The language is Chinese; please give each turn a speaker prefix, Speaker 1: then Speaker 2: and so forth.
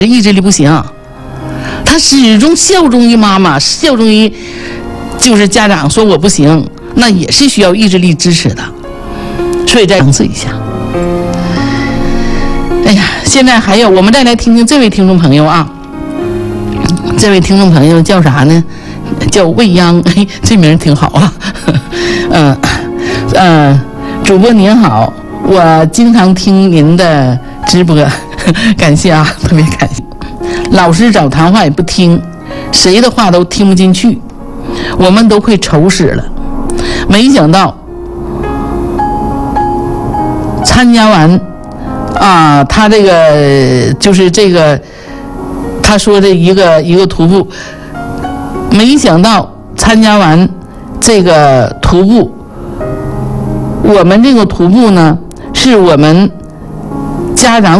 Speaker 1: 意志力不行，他始终效忠于妈妈，效忠于就是家长说我不行，那也是需要意志力支持的。所以再尝试一下。哎呀，现在还有，我们再来听听这位听众朋友啊。这位听众朋友叫啥呢？叫未央，哎，这名挺好啊。主播您好，我经常听您的直播，感谢啊，特别感谢。老师找谈话也不听，谁的话都听不进去，我们都快愁死了。没想到参加完啊，他这个就是这个他说的一个徒步，没想到参加完这个徒步，我们这个徒步呢是我们家长